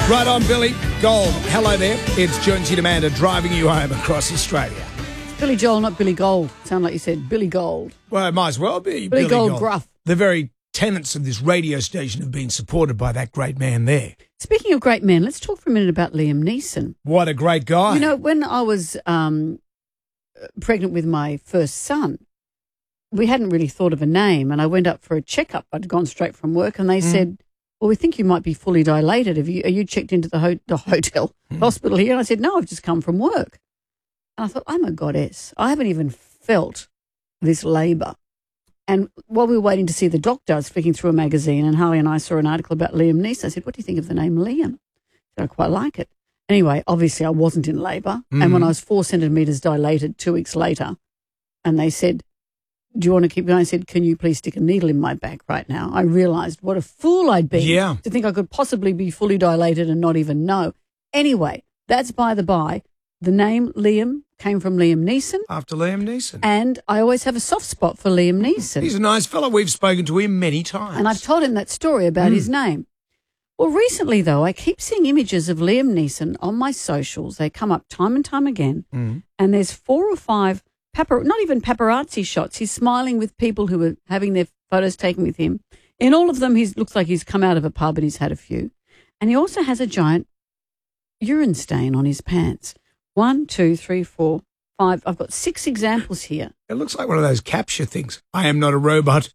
Right on, Billy Gold. Hello there. It's Jonesy and Amanda driving you home across Australia. Billy Joel, not Billy Gold. Sound like you said Billy Gold. Well, it might as well be Billy Gold Gruff. The very tenants of this radio station have been supported by that great man there. Speaking of great men, let's talk for a minute about Liam Neeson. What a great guy. You know, when I was pregnant with my first son, we hadn't really thought of a name, and I went up for a checkup. I'd gone straight from work, and they said, well, we think you might be fully dilated. Are you checked into the hotel, hospital here? And I said, no, I've just come from work. And I thought, I'm a goddess. I haven't even felt this labour. And while we were waiting to see the doctor, I was flicking through a magazine, and Harley and I saw an article about Liam Neeson. I said, what do you think of the name Liam? I quite like it. Anyway, obviously I wasn't in labour. And when I was 4 centimetres dilated 2 weeks later, and they said, do you want to keep going? I said, can you please stick a needle in my back right now? I realised what a fool I'd been to think I could possibly be fully dilated and not even know. Anyway, that's by the by. The name Liam came from Liam Neeson. After Liam Neeson. And I always have a soft spot for Liam Neeson. He's a nice fellow. We've spoken to him many times. And I've told him that story about his name. Well, recently, though, I keep seeing images of Liam Neeson on my socials. They come up time and time again. And there's 4 or 5 not even paparazzi shots. He's smiling with people who are having their photos taken with him. In all of them, he looks like he's come out of a pub and he's had a few. And he also has a giant urine stain on his pants. 1, 2, 3, 4, 5. I've got 6 examples here. It looks like one of those capture things. I am not a robot.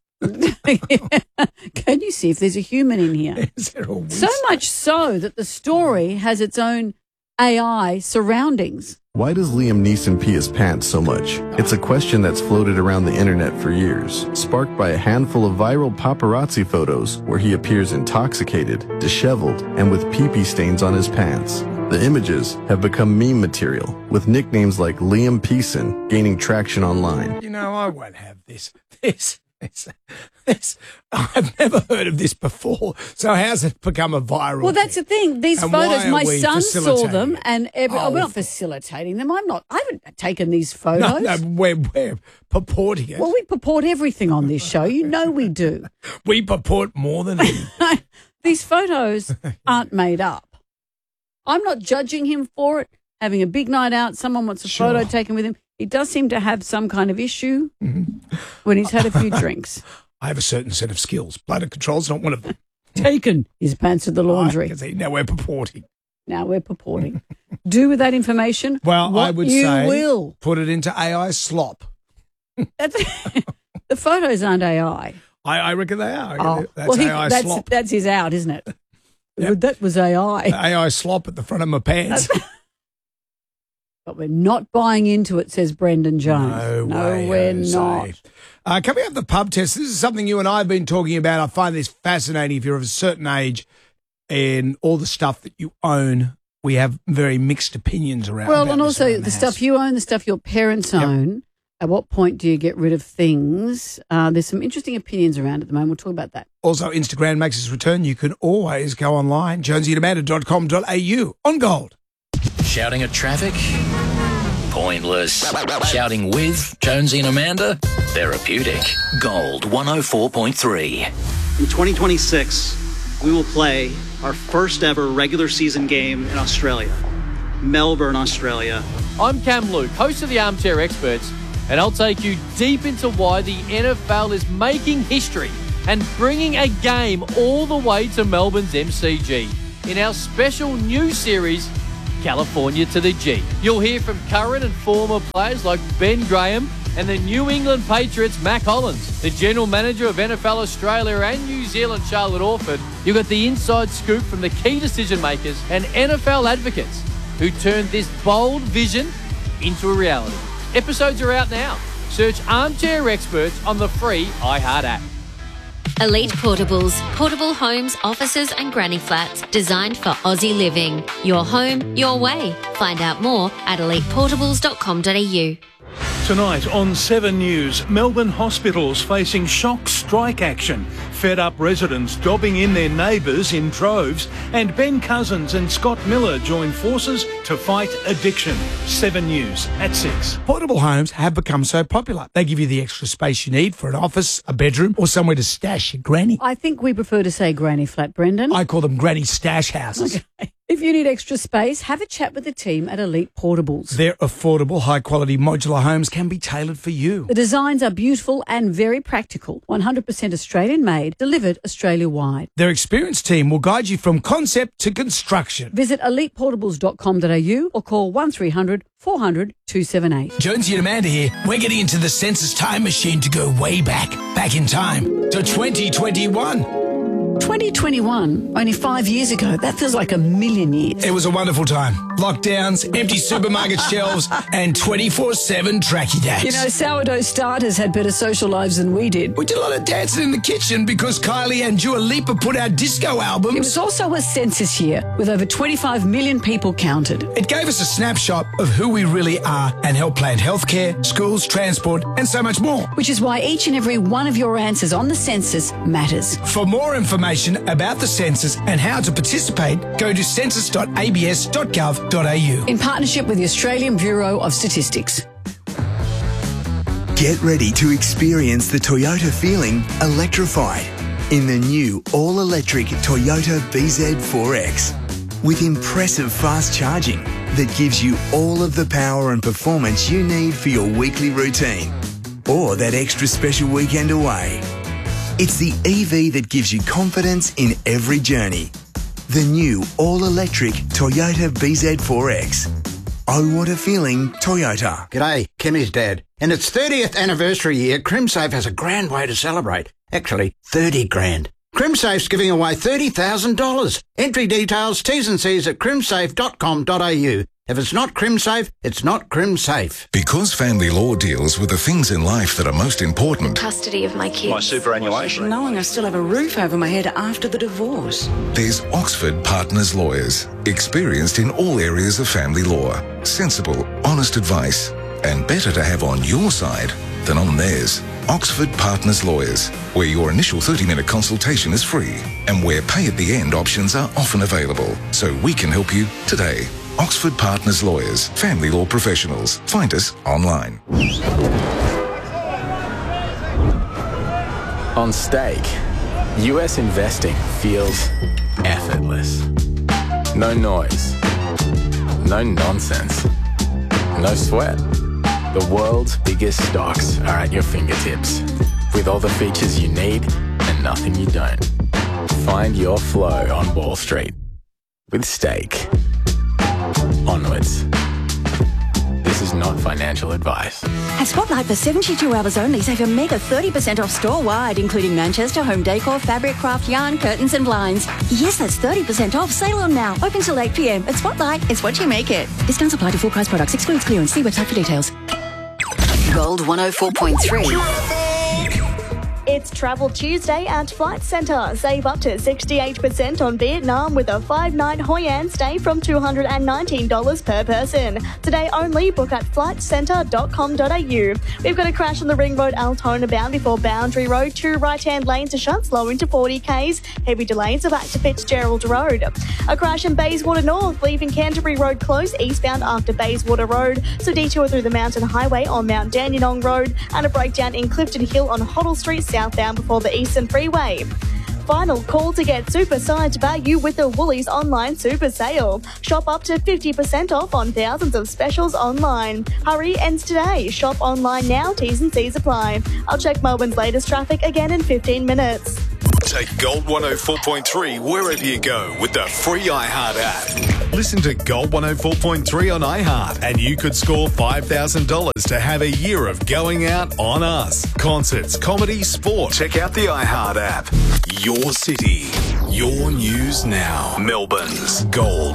Can you see if there's a human in here? So much so that the story has its own AI surroundings. Why does Liam Neeson pee his pants so much? It's a question that's floated around the internet for years, sparked by a handful of viral paparazzi photos where he appears intoxicated, disheveled, and with pee-pee stains on his pants. The images have become meme material, with nicknames like Liam Peeson gaining traction online. You know, I won't have this. I've never heard of this before. So how's it become a viral Well, that's thing? the thing. These And photos, why are my we son saw facilitating them, it? and we're not facilitating them. I haven't taken these No, photos. we're purporting it. Well, we purport everything on this show. You know we do. We purport more than anything. These photos aren't made up. I'm not judging him for it. Having a big night out, someone wants a photo taken with him. He does seem to have some kind of issue when he's had a few drinks. I have a certain set of skills. Bladder control's not one of them. Taken his pants to the laundry. Now we're purporting. Do with that information Well, what I would you say will. Put it into AI slop. The photos aren't AI. I reckon they are. That's AI slop. That's his out, isn't it? Yep. That was AI. AI slop at the front of my pants. But we're not buying into it, says Brendan Jones. No way, we're Jose. not. Coming up the pub test, this is something you and I have been talking about. I find this fascinating. If you're of a certain age and all the stuff that you own, we have very mixed opinions around. Well, and also the stuff you own, the stuff your parents own. At what point do you get rid of things? There's some interesting opinions around at the moment. We'll talk about that. Also, Instagram makes its return. You can always go online, jonesyandamanda.com.au on Gold. Shouting at traffic? Pointless. Shouting with Jonesy and Amanda? Therapeutic. Gold 104.3. In 2026, we will play our first ever regular season game in Australia, Melbourne, Australia. I'm Cam Luke, host of the Armchair Experts, and I'll take you deep into why the NFL is making history and bringing a game all the way to Melbourne's MCG in our special new series, California to the G. You'll hear from current and former players like Ben Graham and the New England Patriots' Mac Hollins, the general manager of NFL Australia and New Zealand, Charlotte Orford. You'll get the inside scoop from the key decision makers and NFL advocates who turned this bold vision into a reality. Episodes are out now. Search Armchair Experts on the free iHeart app. Elite Portables, portable homes, offices and granny flats designed for Aussie living. Your home, your way. Find out more at eliteportables.com.au. Tonight on 7 News, Melbourne hospitals facing shock strike action. Fed up residents dobbing in their neighbours in droves, and Ben Cousins and Scott Miller join forces to fight addiction. 7 News at 6. Portable homes have become so popular. They give you the extra space you need for an office, a bedroom, or somewhere to stash your granny. I think we prefer to say granny flat, Brendan. I call them granny stash houses. Okay. If you need extra space, have a chat with the team at Elite Portables. Their affordable, high-quality modular homes can be tailored for you. The designs are beautiful and very practical. 100% Australian-made, delivered Australia-wide. Their experienced team will guide you from concept to construction. Visit eliteportables.com.au or call 1300 400 278. Jonesy and Amanda here. We're getting into the census time machine to go way back in time to 2021. 2021, only 5 years ago. That feels like a million years. It was a wonderful time. Lockdowns, empty supermarket shelves, and 24/7 tracky days. You know, sourdough starters had better social lives than we did. We did a lot of dancing in the kitchen because Kylie and Dua Lipa put out disco albums. It was also a census year with over 25 million people counted. It gave us a snapshot of who we really are and helped plan healthcare, schools, transport, and so much more. Which is why each and every one of your answers on the census matters. For more information about the census and how to participate, go to census.abs.gov.au. In partnership with the Australian Bureau of Statistics. Get ready to experience the Toyota feeling electrified in the new all-electric Toyota BZ4X. With impressive fast charging that gives you all of the power and performance you need for your weekly routine or that extra special weekend away. It's the EV that gives you confidence in every journey. The new all-electric Toyota BZ4X. Oh, what a feeling, Toyota. G'day, Kimmy's dad. In its 30th anniversary year, CrimSafe has a grand way to celebrate. Actually, 30 grand. CrimSafe's giving away $30,000. Entry details, T's and C's at crimsafe.com.au. If it's not CrimSafe, it's not CrimSafe. Because family law deals with the things in life that are most important. Custody of my kids. My superannuation. Knowing I still have a roof over my head after the divorce. There's Oxford Partners Lawyers, experienced in all areas of family law. Sensible, honest advice, and better to have on your side than on theirs. Oxford Partners Lawyers, where your initial 30-minute consultation is free and where pay-at-the-end options are often available. So we can help you today. Oxford Partners Lawyers, family law professionals. Find us online. On stake, US investing feels effortless. No noise, no nonsense, no sweat. The world's biggest stocks are at your fingertips, with all the features you need and nothing you don't. Find your flow on Wall Street with Stake. Onwards. This is not financial advice. At Spotlight, for 72 hours only, save a mega 30% off store-wide, including Manchester home decor, fabric, craft, yarn, curtains and blinds. Yes, that's 30% off. Sale on now. Open till 8 p.m. At Spotlight, it's what you make it. Discounts apply to full price products. Excludes clearance. See website for details. Gold 104.3. It's Travel Tuesday at Flight Centre. Save up to 68% on Vietnam with a 5-night Hoi An stay from $219 per person. Today only, book at flightcentre.com.au. We've got a crash on the Ring Road Altona bound before Boundary Road. 2 right-hand lanes are shut, slowing to 40 k's. Heavy delays are back to Fitzgerald Road. A crash in Bayswater North, leaving Canterbury Road closed eastbound after Bayswater Road. So detour through the Mountain Highway on Mount Dandenong Road, and a breakdown in Clifton Hill on Hoddle Street southbound before the Eastern Freeway. Final call to get supersized value with the Woolies online super sale. Shop up to 50% off on thousands of specials online. Hurry, ends today. Shop online now. T's and C's apply. I'll check Melbourne's latest traffic again in 15 minutes. Take Gold 104.3 wherever you go with the free iHeart app. Listen to Gold 104.3 on iHeart and you could score $5,000 to have a year of going out on us. Concerts, comedy, sport. Check out the iHeart app. Your city, your news now. Melbourne's Gold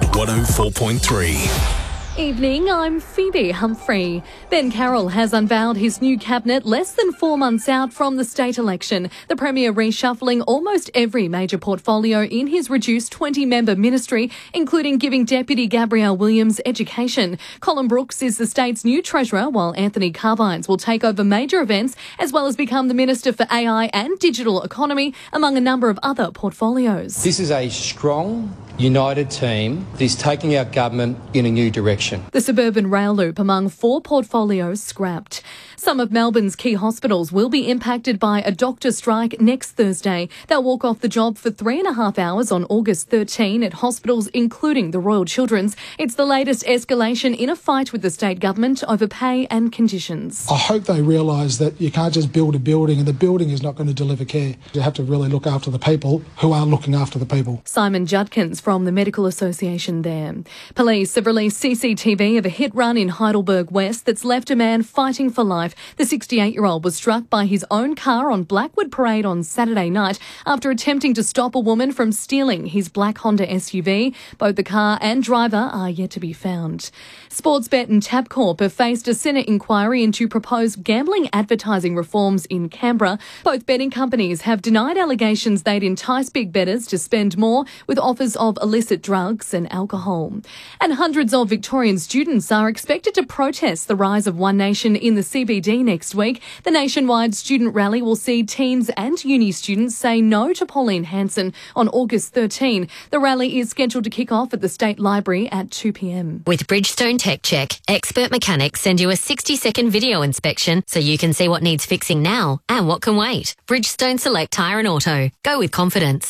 104.3. Evening, I'm Phoebe Humphrey. Ben Carroll has unveiled his new cabinet less than 4 months out from the state election. The Premier reshuffling almost every major portfolio in his reduced 20-member ministry, including giving Deputy Gabrielle Williams education. Colin Brooks is the state's new treasurer, while Anthony Carbines will take over major events as well as become the Minister for AI and Digital Economy, among a number of other portfolios. This is a strong, united team that is taking our government in a new direction. The suburban rail loop among 4 portfolios scrapped. Some of Melbourne's key hospitals will be impacted by a doctor strike next Thursday. They'll walk off the job for 3.5 hours on August 13 at hospitals including the Royal Children's. It's the latest escalation in a fight with the state government over pay and conditions. I hope they realise that you can't just build a building and the building is not going to deliver care. You have to really look after the people who are looking after the people. Simon Judkins from the Medical Association there. Police have released CCTV of a hit run in Heidelberg West that's left a man fighting for life. The 68-year-old was struck by his own car on Blackwood Parade on Saturday night after attempting to stop a woman from stealing his black Honda SUV. Both the car and driver are yet to be found. Sportsbet and Tabcorp have faced a Senate inquiry into proposed gambling advertising reforms in Canberra. Both betting companies have denied allegations they'd entice big bettors to spend more with offers of illicit drugs and alcohol. And hundreds of Victorian students are expected to protest the rise of One Nation in the CBD next week. The nationwide student rally will see teens and uni students say no to Pauline Hanson on August 13. The rally is scheduled to kick off at the State Library at 2 p.m. With Bridgestone Tech Check, expert mechanics send you a 60-second video inspection so you can see what needs fixing now and what can wait. Bridgestone Select Tyre and Auto. Go with confidence.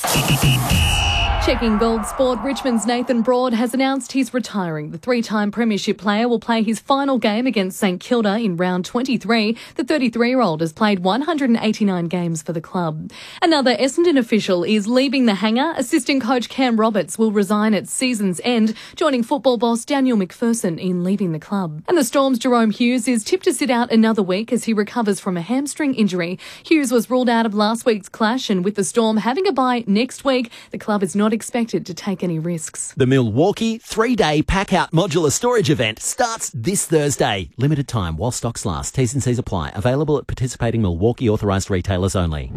Checking Gold Sport, Richmond's Nathan Broad has announced he's retiring. The three-time premiership player will play his final game against St Kilda in round 23. The 33-year-old has played 189 games for the club. Another Essendon official is leaving the hangar. Assistant coach Cam Roberts will resign at season's end, joining football boss Daniel McPherson in leaving the club. And the Storm's Jerome Hughes is tipped to sit out another week as he recovers from a hamstring injury. Hughes was ruled out of last week's clash, and with the Storm having a bye next week, the club is not expected to take any risks. The Milwaukee 3-day pack-out modular storage event starts this Thursday. Limited time while stocks last. T's and C's apply. Available at participating Milwaukee authorised retailers only.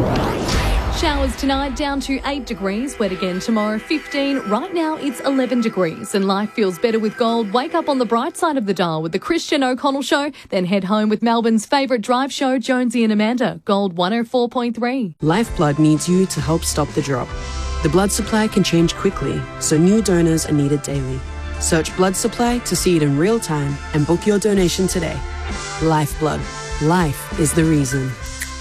Showers tonight down to 8 degrees. Wet again tomorrow 15. Right now it's 11 degrees. And life feels better with gold. Wake up on the bright side of the dial with the Christian O'Connell Show. Then head home with Melbourne's favourite drive show, Jonesy and Amanda. Gold 104.3. Lifeblood needs you to help stop the drop. The blood supply can change quickly, so new donors are needed daily. Search blood supply to see it in real time and book your donation today. Lifeblood. Life is the reason.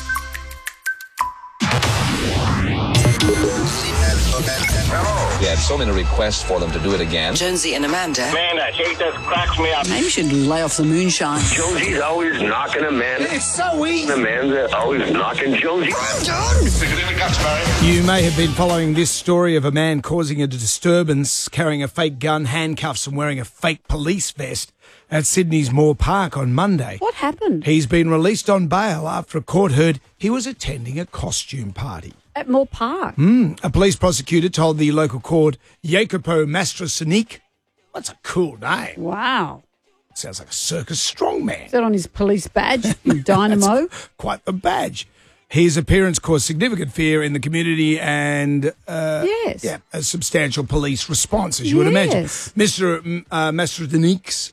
We had so many requests for them to do it again. Jonesy and Amanda. Man, that shit just cracks me up. Maybe you should lay off the moonshine. Jonesy's always knocking Amanda. It's so easy. Amanda always knocking Jonesy. I'm done. Stick it in the guts, Barry. You may have been following this story of a man causing a disturbance, carrying a fake gun, handcuffs and wearing a fake police vest at Sydney's Moore Park on Monday. What happened? He's been released on bail after a court heard he was attending a costume party. At Moore Park? A police prosecutor told the local court, Jacopo Mastrosonic. That's a cool name. Wow. Sounds like a circus strongman. Is that on his police badge in Dynamo? Quite the badge. His appearance caused significant fear in the community and yes. A substantial police response, as you would imagine. Mr. Mastrodonic's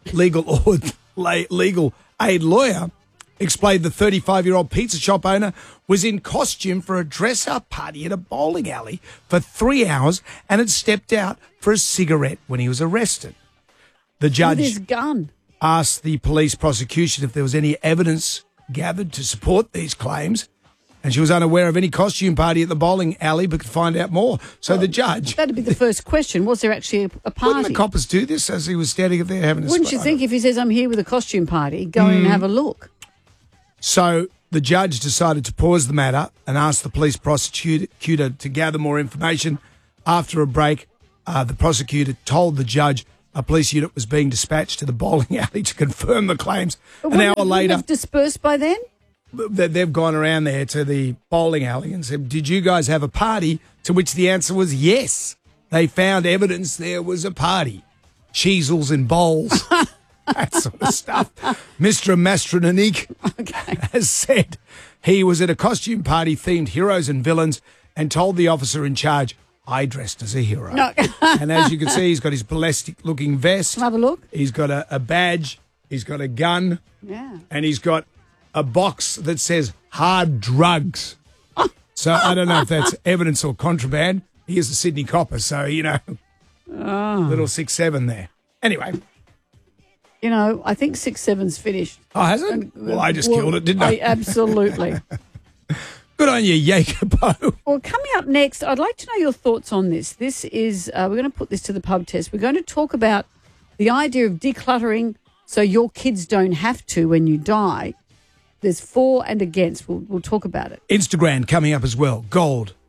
legal aid lawyer explained the 35-year-old pizza shop owner was in costume for a dress-up party at a bowling alley for 3 hours and had stepped out for a cigarette when he was arrested. The judge with his gun asked the police prosecution if there was any evidence gathered to support these claims, and she was unaware of any costume party at the bowling alley but could find out more. So the judge... That'd be the first question. Was there actually a party? Wouldn't the coppers do this as he was standing there having a... Wouldn't you think if he says, I'm here with a costume party, go in and have a look? So the judge decided to pause the matter and ask the police prosecutor to gather more information. After a break, the prosecutor told the judge a police unit was being dispatched to the bowling alley to confirm the claims. An hour later... Have dispersed by then? They've gone around there to the bowling alley and said, did you guys have a party? To which the answer was yes. They found evidence there was a party. Cheezels and bowls. That sort of stuff. Mr. Mastrodonik has said he was at a costume party themed heroes and villains and told the officer in charge, I dressed as a hero. No. And as you can see, he's got his ballistic-looking vest. Have a look. He's got a badge. He's got a gun. Yeah. And he's got a box that says hard drugs. So I don't know if that's evidence or contraband. He is a Sydney copper, so, you know, little 6'7" there. Anyway. You know, I think 6-7's finished. Oh, has it? Well, I just killed it, didn't I? Absolutely. Good on you, Jacopo. Well, coming up next, I'd like to know your thoughts on this. This is, we're going to put this to the pub test. We're going to talk about the idea of decluttering so your kids don't have to when you die. There's for and against. We'll talk about it. Instagram coming up as well. Gold